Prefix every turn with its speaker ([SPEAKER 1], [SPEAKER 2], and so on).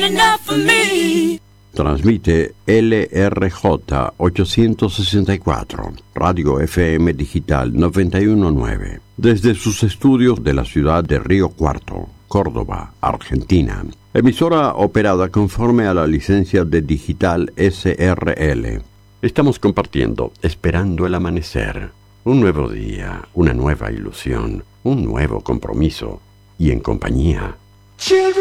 [SPEAKER 1] enough for me.
[SPEAKER 2] Transmite LRJ 864, Radio FM Digital 919, desde sus estudios de la ciudad de Río Cuarto, Córdoba, Argentina. Emisora operada conforme a la licencia de Digital SRL. Estamos compartiendo Esperando el Amanecer. Un nuevo día, una nueva ilusión, un nuevo compromiso y en compañía.
[SPEAKER 1] Children